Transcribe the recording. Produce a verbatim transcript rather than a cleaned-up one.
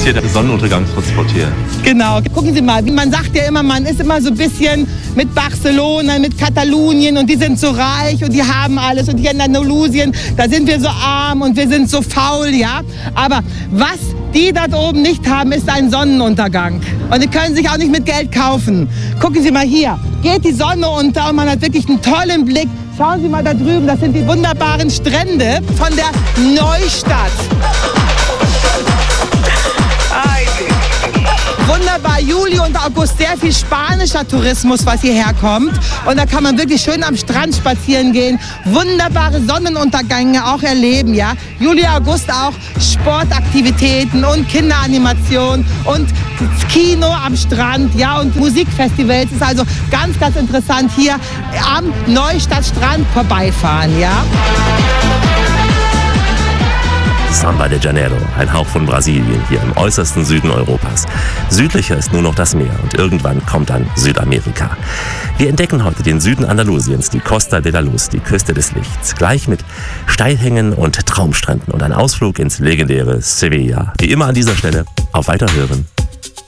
hier der Sonnenuntergangshotspot hier. Genau. Gucken Sie mal, man sagt ja immer, man ist immer so ein bisschen mit Barcelona, mit Katalonien und die sind so reich und die haben alles und hier in Andalusien, da sind wir so arm und wir sind so faul, ja. Aber was die dort oben nicht haben, ist ein Sonnenuntergang. Und die können sich auch nicht mit Geld kaufen. Gucken Sie mal hier, geht die Sonne unter und man hat wirklich einen tollen Blick. Schauen Sie mal da drüben, das sind die wunderbaren Strände von der Neustadt. Wunderbar, Juli und August, sehr viel spanischer Tourismus, was hierher kommt. Und da kann man wirklich schön am Strand spazieren gehen, wunderbare Sonnenuntergänge auch erleben, ja. Juli, August auch Sportaktivitäten und Kinderanimation und Kino am Strand, ja, und Musikfestivals. Ist also ganz, ganz interessant hier am Neustadtstrand vorbeifahren, ja. Samba de Janeiro, ein Hauch von Brasilien, hier im äußersten Süden Europas. Südlicher ist nur noch das Meer und irgendwann kommt dann Südamerika. Wir entdecken heute den Süden Andalusiens, die Costa de la Luz, die Küste des Lichts. Gleich mit Steilhängen und Traumstränden und ein Ausflug ins legendäre Sevilla. Wie immer an dieser Stelle, auf Weiterhören.